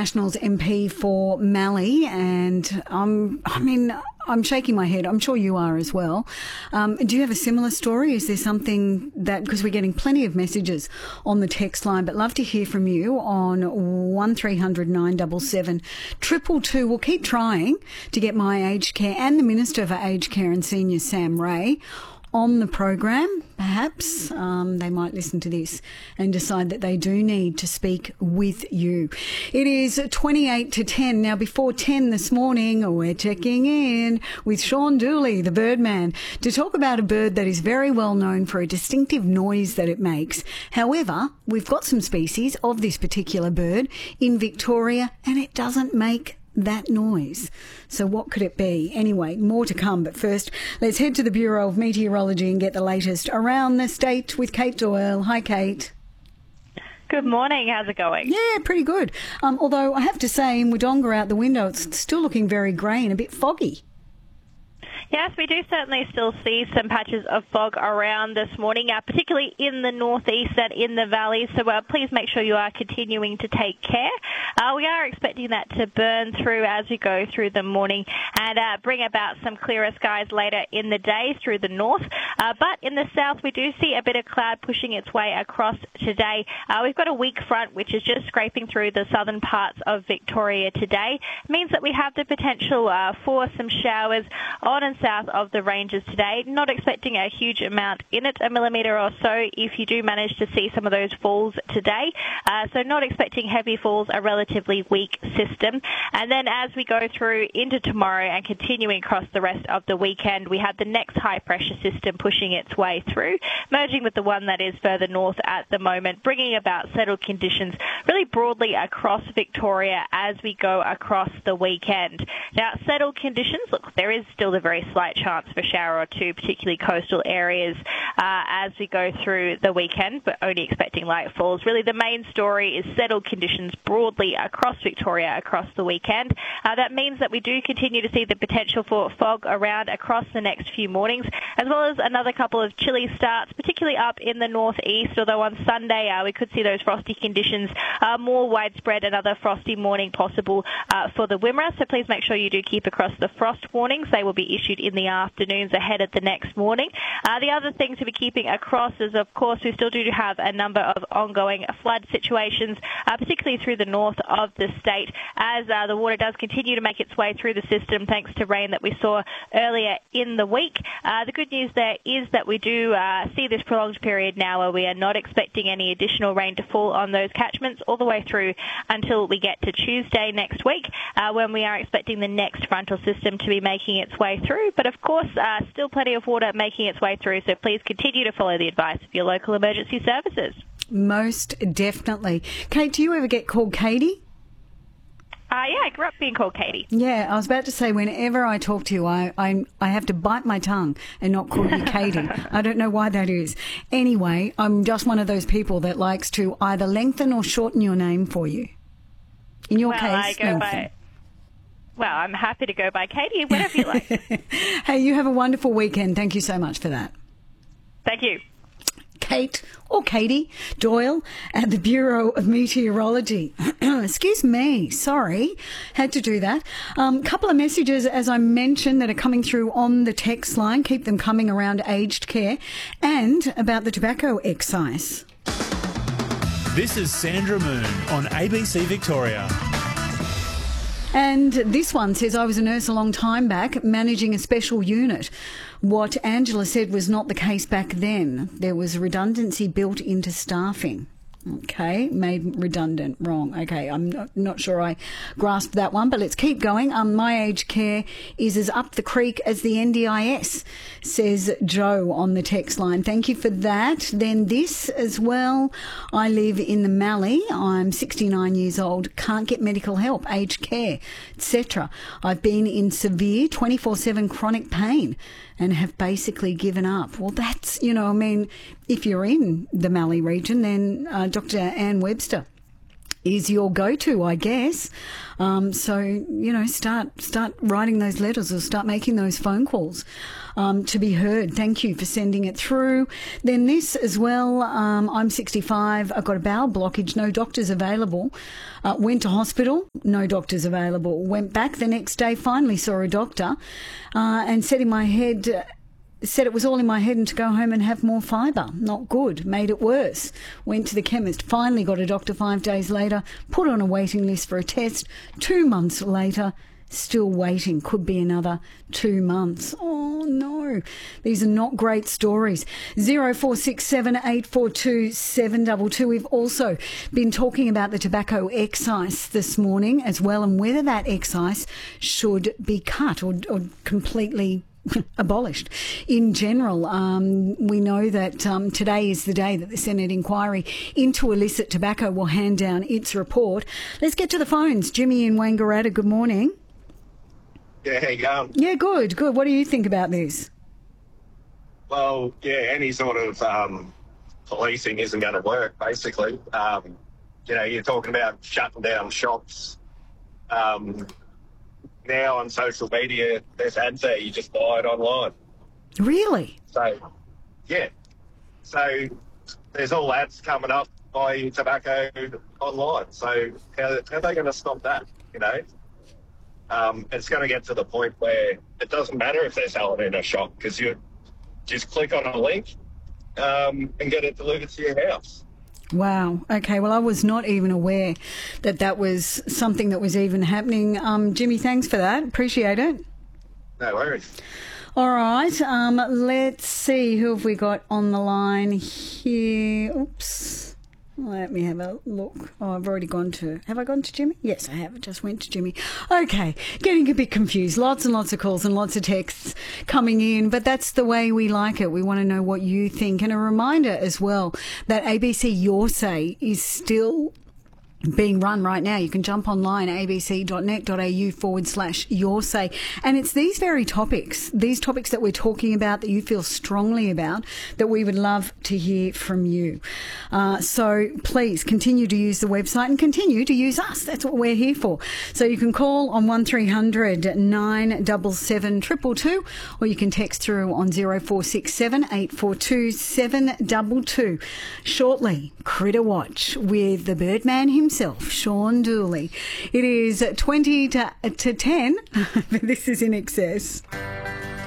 Nationals MP for Mallee, and I'm shaking my head. I'm sure you are as well. Do you have a similar story? Is there something that, because we're getting plenty of messages on the text line, but love to hear from you on 1300 977 222. We'll keep trying to get My Aged Care and the Minister for Aged Care and Seniors, Sam Ray, on the program. Perhaps they might listen to this and decide that they do need to speak with you. It is 28 to 10. Now, before 10 this morning, we're checking in with Sean Dooley, the Birdman, to talk about a bird that is very well known for a distinctive noise that it makes. However, we've got some species of this particular bird in Victoria, and it doesn't make that noise. So what could it be? Anyway, more to come. But first, let's head to the Bureau of Meteorology and get the latest around the state with Kate Doyle. Hi, Kate. Good morning. How's it going? Yeah, pretty good. Although I have to say, in Wodonga out the window, it's still looking very grey and a bit foggy. Yes, we do certainly still see some patches of fog around this morning, particularly in the northeast and in the valley. So please make sure you are continuing to take care. We are expecting that to burn through as we go through the morning and bring about some clearer skies later in the day through the north. But in the south, we do see a bit of cloud pushing its way across today. We've got a weak front which is just scraping through the southern parts of Victoria today. It means that we have the potential for some showers on and south of the ranges today. Not expecting a huge amount in it, a millimetre or so if you do manage to see some of those falls today. So not expecting heavy falls, a relatively weak system. And then as we go through into tomorrow and continuing across the rest of the weekend, we have the next high pressure system pushing its way through, merging with the one that is further north at the moment, bringing about settled conditions really broadly across Victoria as we go across the weekend. Now, settled conditions, look, there is still a very slight chance for a shower or two, particularly coastal areas, as we go through the weekend, but only expecting light falls. Really, the main story is settled conditions broadly across Victoria across the weekend. That means that we do continue to see the potential for fog around across the next few mornings, as well as another couple of chilly starts, particularly up in the northeast, although on Sunday we could see those frosty conditions more widespread, another frosty morning possible for the Wimmera. So please make sure you do keep across the frost warnings. They will be issued in the afternoons ahead of the next morning. The other thing to be keeping across is, of course, we still do have a number of ongoing flood situations, particularly through the north of the state, as the water does continue to make its way through the system thanks to rain that we saw earlier in the week. The good news there is that we do see this prolonged period now where we are not expecting any additional rain to fall on those catchments all the way through until we get to Tuesday next week, when we are expecting the next frontal system to be making its way through. But of course, still plenty of water making its way through, so please continue to follow the advice of your local emergency services. Most definitely. Kate, do you ever get called Katie? Yeah, I grew up being called Katie. Yeah, I was about to say, whenever I talk to you, I have to bite my tongue and not call you Katie. I don't know why that is. Anyway, I'm just one of those people that likes to either lengthen or shorten your name for you. In your case, lengthen. Well, I'm happy to go by Katie, whatever you like. Hey, you have a wonderful weekend. Thank you so much for that. Thank you. Kate, or Katie Doyle at the Bureau of Meteorology. Excuse me, sorry, had to do that. Couple of messages, as I mentioned, that are coming through on the text line. Keep them coming around aged care and about the tobacco excise. This is Sandra Moon on ABC Victoria. And this one says, I was a nurse a long time back managing a special unit. What Angela said was not the case back then. There was redundancy built into staffing. Okay, made redundant, wrong. Okay, I'm not sure I grasped that one, but let's keep going. My aged care is as up the creek as the NDIS, says Joe on the text line. Thank you for that. Then this as well. I live in the Mallee. I'm 69 years old. Can't get medical help, aged care, etc. I've been in severe 24/7 chronic pain and have basically given up. Well, that's, if you're in the Mallee region, then Dr. Anne Webster is your go-to, I guess. So, start writing those letters or start making those phone calls to be heard. Thank you for sending it through. Then this as well, I'm 65, I've got a bowel blockage, no doctors available. Went to hospital, no doctors available. Went back the next day, finally saw a doctor and said it was all in my head and to go home and have more fibre. Not good. Made it worse. Went to the chemist. Finally got a doctor 5 days later. Put on a waiting list for a test. 2 months later, still waiting. Could be another 2 months. Oh, no. These are not great stories. 0467 842 722. We've also been talking about the tobacco excise this morning as well, and whether that excise should be cut or completely abolished. In general, we know that today is the day that the Senate inquiry into illicit tobacco will hand down its report. Let's get to the phones. Jimmy in Wangaratta, good morning. Yeah, how you going? Yeah, good. What do you think about this? Well, yeah, any sort of policing isn't going to work, basically. You're talking about shutting down shops. Now on social media, there's ads there, you just buy it online. Really? So, yeah. So there's all ads coming up, buy tobacco online. So how are they going to stop that, It's going to get to the point where it doesn't matter if they're selling it in a shop because you just click on a link and get it delivered to your house. Wow. Okay. Well, I was not even aware that was something that was even happening. Jimmy, thanks for that. Appreciate it. No worries. All right. Let's see. Who have we got on the line here? Oops. Let me have a look. Oh, I've already gone to... Have I gone to Jimmy? Yes, I have. I just went to Jimmy. Okay. Getting a bit confused. Lots and lots of calls and lots of texts coming in, but that's the way we like it. We want to know what you think. And a reminder as well that ABC Your Say is still being run right now. You can jump online, abc.net.au/your say. And it's these very topics, that we're talking about, that you feel strongly about, that we would love to hear from you. So please continue to use the website and continue to use us. That's what we're here for. So you can call on 1300 977 222, or you can text through on 0467 842 722. Shortly, Critter Watch with the Birdman himself, Sean Dooley. It is 20 to 10. This is In Excess.